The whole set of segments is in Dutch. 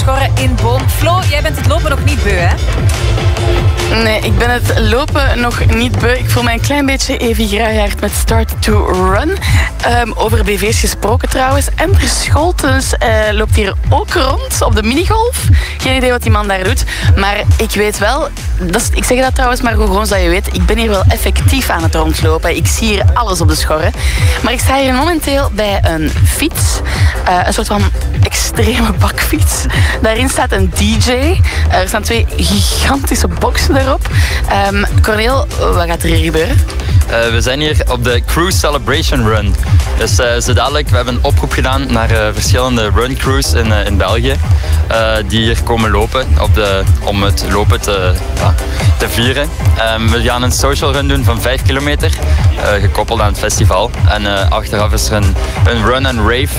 scorren in Boom. Flo, jij bent het lopen nog niet beu, hè? Nee, ik ben het lopen nog niet beu. Ik voel mij een klein beetje Evi Graayaert met Start to Run. Over BV's gesproken trouwens. Ender Scholtens loopt hier ook rond op de minigolf. Geen idee wat die man daar doet. Maar ik weet wel, ik zeg dat trouwens maar gewoon zodat je weet, ik ben hier wel effectief aan het rondlopen. Ik zie hier alles op de schorren. Maar ik sta hier momenteel bij een fiets. Een soort van extreme bakfiets. Daarin staat een DJ. Er staan 2 gigantische boxen daarop. Corneel, wat gaat er hier gebeuren? We zijn hier op de Cruise Celebration Run. Dus zo dadelijk, we hebben een oproep gedaan naar verschillende run crews in België. Die hier komen lopen om het lopen te vieren. We gaan een social run doen van 5 kilometer, gekoppeld aan het festival. En achteraf is er een run and rave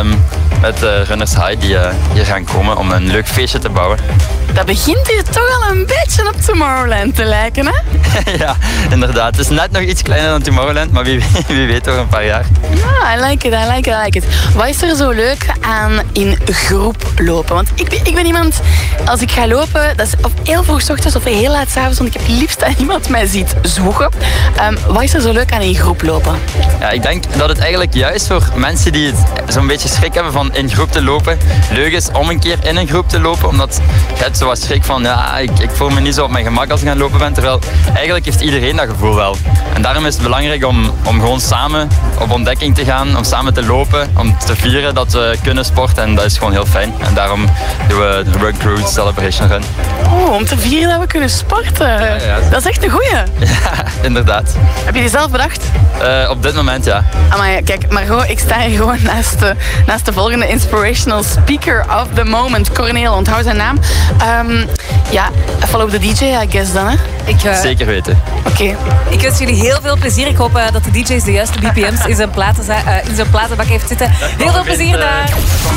met Runners High die hier gaan komen om een leuk feestje te bouwen. Dat begint hier toch al een beetje op Tomorrowland te lijken, hè? Ja, inderdaad. Het is net nog iets kleiner dan Tomorrowland, maar wie weet over een paar jaar. Ja, I like it. Wat is er zo leuk aan in groep lopen? Want ik ben iemand, als ik ga lopen, dat is of heel vroeg 's ochtends of heel laat 's avonds, want ik heb het liefst dat iemand mij ziet zwoegen. Wat is er zo leuk aan in groep lopen? Ja, ik denk dat het eigenlijk juist voor mensen die het zo'n beetje schrik hebben van in groep te lopen, leuk is om een keer in een groep te lopen, omdat je hebt zo wat schrik van, ja, ik voel me niet zo op mijn gemak als ik aan het lopen ben, terwijl eigenlijk heeft iedereen dat gevoel wel. En daarom is het belangrijk om gewoon samen op ontdekking te gaan, om samen te lopen, om te vieren dat we kunnen sporten en dat is gewoon heel fijn. En daarom doen we de Run Cruise Celebration Run. Oh, om te vieren dat we kunnen sporten. Ja. Dat is echt een goeie. Ja, inderdaad. Heb je die zelf bedacht? Op dit moment ja. Amai, kijk, Margot, ik sta hier gewoon naast de volgende inspirational speaker of the moment. Corneel, onthoud zijn naam. Ja, follow the DJ, I guess dan, hè? Zeker weten. Oké. Ik wens jullie heel veel plezier. Ik hoop dat de DJ's de juiste BPM's in zijn platenbak heeft zitten. Heel veel plezier daar.